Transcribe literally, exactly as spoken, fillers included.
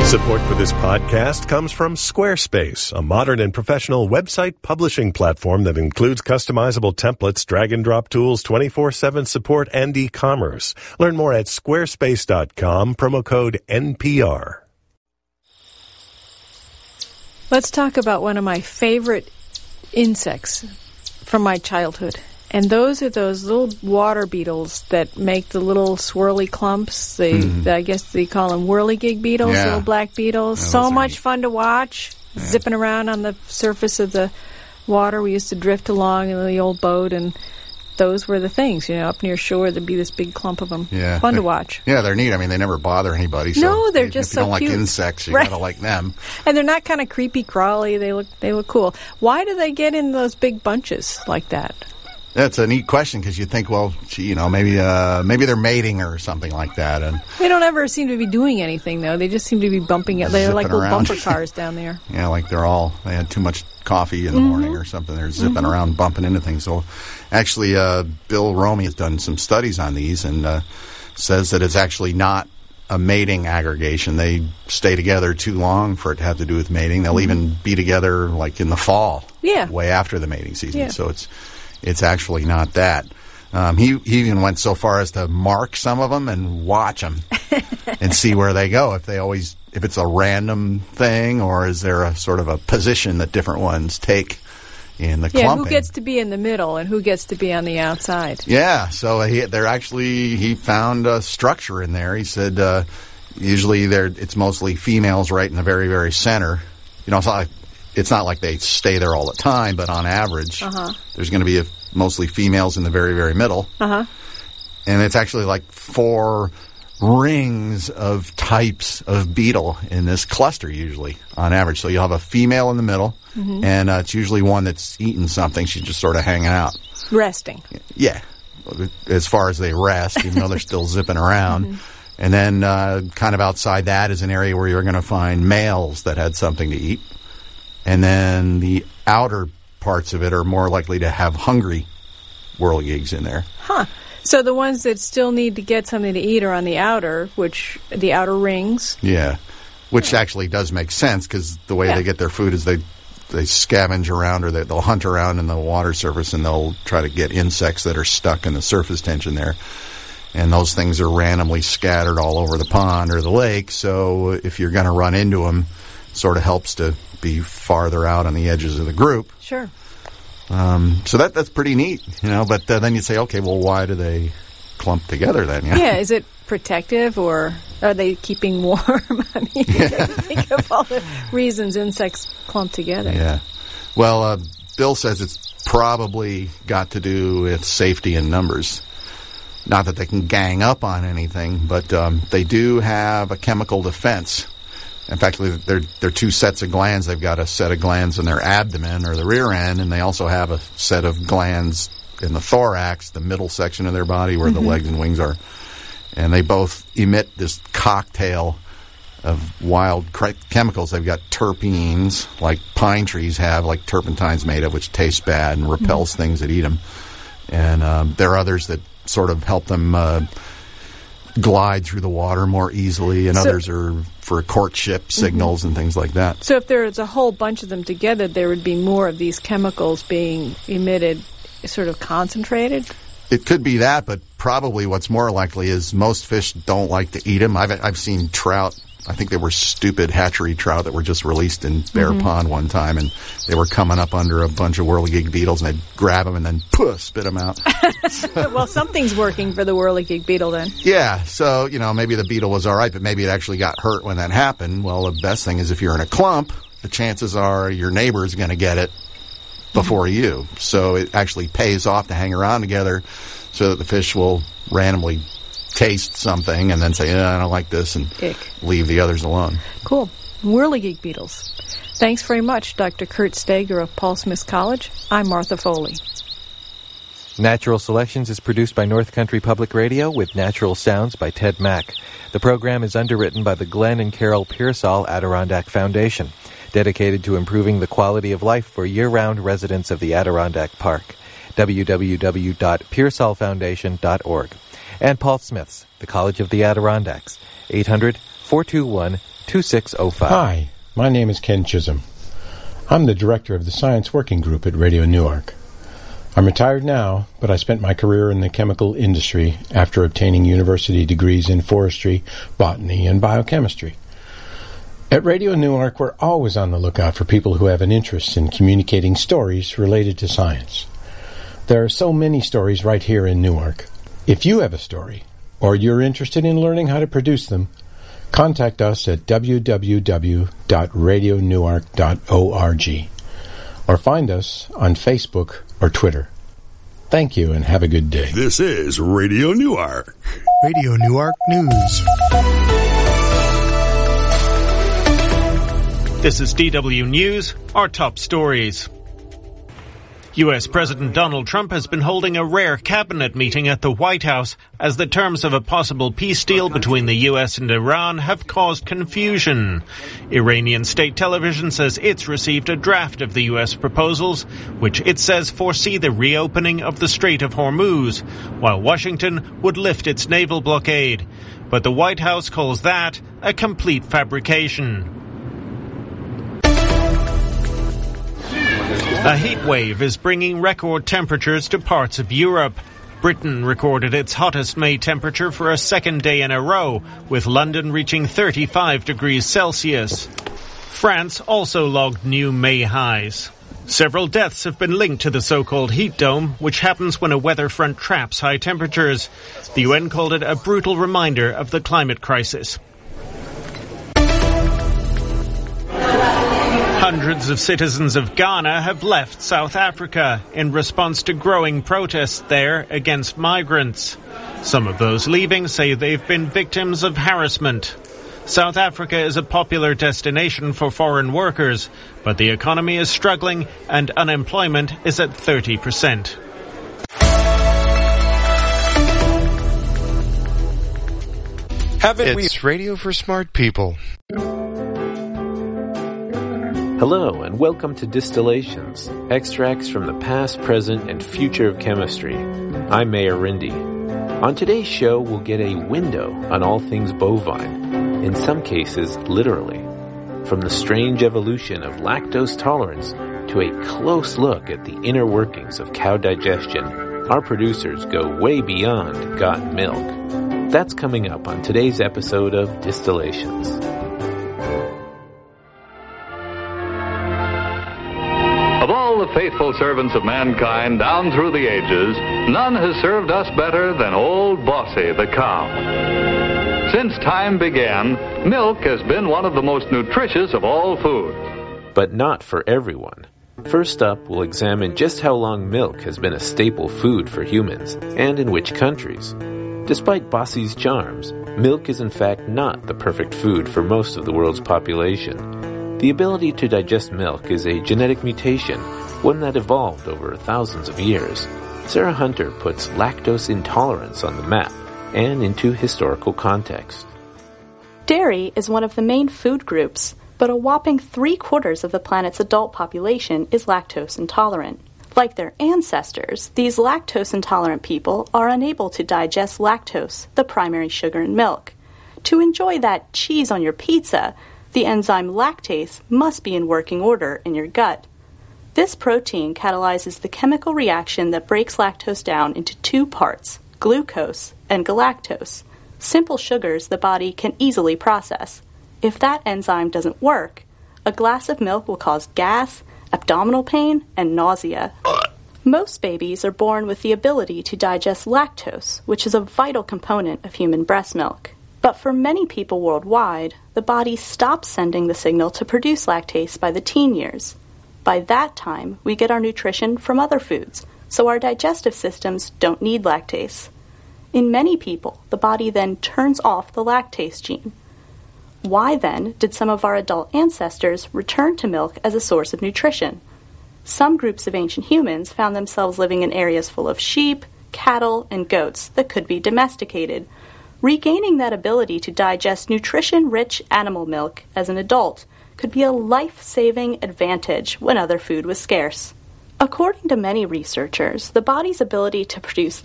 Support for this podcast comes from Squarespace, a modern and professional website publishing platform that includes customizable templates, drag-and-drop tools, twenty-four seven support, and e-commerce. Learn more at squarespace dot com, promo code N P R. Let's talk about one of my favorite insects from my childhood. And those are those little water beetles that make the little swirly clumps. They, mm. I guess they call them whirligig beetles, yeah. little black beetles. Yeah, so much neat. fun to watch, yeah. zipping around on the surface of the water. We used to drift along in the old boat, and those were the things. You know, up near shore, there'd be this big clump of them. Yeah. Fun to watch. Yeah, they're neat. I mean, they never bother anybody. So no, they're if, just if you so don't cute. like insects, you right. gotta like them. And they're not kind of creepy crawly. They look, they look cool. Why do they get in those big bunches like that? That's a neat question because you think, well, gee, you know, maybe uh, maybe they're mating or something like that. And they don't ever seem to be doing anything, though. They just seem to be bumping it. They're like little around. bumper cars down there. Yeah, like they're all, they had too much coffee in the mm-hmm. morning or something. They're zipping mm-hmm. around, bumping into things. So actually, uh, Bill Romey has done some studies on these and uh, says that it's actually not a mating aggregation. They stay together too long for it to have to do with mating. They'll mm-hmm. even be together like in the fall, yeah. way after the mating season. Yeah. So it's it's actually not that. Um, he, he even went so far as to mark some of them and watch them and see where they go. If they always, if it's a random thing, or is there a sort of a position that different ones take in the yeah, clumping? who gets to be in the middle and who gets to be on the outside? Yeah, so he, they're actually, he found a structure in there. He said uh, usually they're, it's mostly females right in the very, very center. You know, it's not like, it's not like they stay there all the time, but on average, uh-huh. there's going to be a, mostly females in the very, very middle. Uh-huh. And it's actually like four rings of types of beetle in this cluster usually on average. So you'll have a female in the middle, mm-hmm. and uh, it's usually one that's eating something. She's just sort of hanging out. Resting. Yeah, as far as they rest, even though they're still zipping around. Mm-hmm. And then uh, kind of outside that is an area where you're going to find males that had something to eat. And then the outer parts of it are more likely to have hungry whirligigs in there. Huh. So the ones that still need to get something to eat are on the outer, which the outer rings. Yeah, which actually does make sense because the way yeah. they get their food is they they scavenge around or they, they'll hunt around in the water surface and they'll try to get insects that are stuck in the surface tension there. And those things are randomly scattered all over the pond or the lake. So if you're going to run into them, it sort of helps to be farther out on the edges of the group. Sure. Um, so that that's pretty neat, you know. But uh, then you say, okay, well, why do they clump together then? Yeah. yeah, is it protective or are they keeping warm? I mean, yeah. think of all the reasons insects clump together. Yeah. Well, uh, Bill says it's probably got to do with safety in numbers. Not that they can gang up on anything, but um, they do have a chemical defense. In fact, they're, they're two sets of glands. They've got a set of glands in their abdomen or the rear end, and they also have a set of glands in the thorax, the middle section of their body where mm-hmm. the legs and wings are. And they both emit this cocktail of wild cre- chemicals. They've got terpenes, like pine trees have, like turpentine's made of, which tastes bad and repels mm-hmm. things that eat them. And um, there are others that sort of help them uh, glide through the water more easily, and so, others are for courtship signals mm-hmm. and things like that. So if there's a whole bunch of them together, there would be more of these chemicals being emitted, sort of concentrated? It could be that, but probably what's more likely is most fish don't like to eat them. I've, I've seen trout, I think they were stupid hatchery trout that were just released in Bear mm-hmm. Pond one time, and they were coming up under a bunch of whirligig beetles, and they'd grab them and then poof, spit them out. Well, something's working for the whirligig beetle then. Yeah, so, you know, maybe the beetle was all right, but maybe it actually got hurt when that happened. Well, the best thing is if you're in a clump, the chances are your neighbor's going to get it before mm-hmm. you. So it actually pays off to hang around together so that the fish will randomly taste something and then say, yeah, I don't like this, and Ick. leave the others alone. Cool. Whirligig beetles. Thanks very much, Doctor Kurt Steger of Paul Smith College. I'm Martha Foley. Natural Selections is produced by North Country Public Radio with natural sounds by Ted Mack. The program is underwritten by the Glenn and Carol Pearsall Adirondack Foundation, dedicated to improving the quality of life for year-round residents of the Adirondack Park. w w w dot pearsall foundation dot org. And Paul Smith's, the College of the Adirondacks, eight hundred, four two one, two six zero five. Hi, my name is Ken Chisholm. I'm the director of the Science Working Group at Radio Newark. I'm retired now, but I spent my career in the chemical industry after obtaining university degrees in forestry, botany, and biochemistry. At Radio Newark, we're always on the lookout for people who have an interest in communicating stories related to science. There are so many stories right here in Newark. If you have a story, or you're interested in learning how to produce them, contact us at w w w dot radio newark dot org or find us on Facebook or Twitter. Thank you and have a good day. This is Radio Newark. Radio Newark News. This is D W News, our top stories. U S President Donald Trump has been holding a rare cabinet meeting at the White House as the terms of a possible peace deal between the U S and Iran have caused confusion. Iranian state television says it's received a draft of the U S proposals, which it says foresee the reopening of the Strait of Hormuz, while Washington would lift its naval blockade. But the White House calls that a complete fabrication. A heat wave is bringing record temperatures to parts of Europe. Britain recorded its hottest May temperature for a second day in a row, with London reaching thirty-five degrees Celsius. France also logged new May highs. Several deaths have been linked to the so-called heat dome, which happens when a weather front traps high temperatures. The U N called it a brutal reminder of the climate crisis. Hundreds of citizens of Ghana have left South Africa in response to growing protests there against migrants. Some of those leaving say they've been victims of harassment. South Africa is a popular destination for foreign workers, but the economy is struggling and unemployment is at thirty percent. Haven't we? It's Radio for Smart People. Hello, and welcome to Distillations, extracts from the past, present, and future of chemistry. I'm Mayor Rindy. On today's show, we'll get a window on all things bovine, in some cases, literally. From the strange evolution of lactose tolerance to a close look at the inner workings of cow digestion, our producers go way beyond got milk. That's coming up on today's episode of Distillations. Of all the faithful servants of mankind down through the ages, none has served us better than old Bossy the cow. Since time began, milk has been one of the most nutritious of all foods. But not for everyone. First up, we'll examine just how long milk has been a staple food for humans, and in which countries. Despite Bossy's charms, milk is in fact not the perfect food for most of the world's population. The ability to digest milk is a genetic mutation, one that evolved over thousands of years. Sarah Hunter puts lactose intolerance on the map and into historical context. Dairy is one of the main food groups, but a whopping three-quarters of the planet's adult population is lactose intolerant. Like their ancestors, these lactose-intolerant people are unable to digest lactose, the primary sugar in milk. To enjoy that cheese on your pizza, the enzyme lactase must be in working order in your gut. This protein catalyzes the chemical reaction that breaks lactose down into two parts, glucose and galactose, simple sugars the body can easily process. If that enzyme doesn't work, a glass of milk will cause gas, abdominal pain, and nausea. Most babies are born with the ability to digest lactose, which is a vital component of human breast milk. But for many people worldwide, the body stops sending the signal to produce lactase by the teen years. By that time, we get our nutrition from other foods, so our digestive systems don't need lactase. In many people, the body then turns off the lactase gene. Why then did some of our adult ancestors return to milk as a source of nutrition? Some groups of ancient humans found themselves living in areas full of sheep, cattle, and goats that could be domesticated. Regaining that ability to digest nutrition-rich animal milk as an adult could be a life-saving advantage when other food was scarce. According to many researchers, the body's ability to produce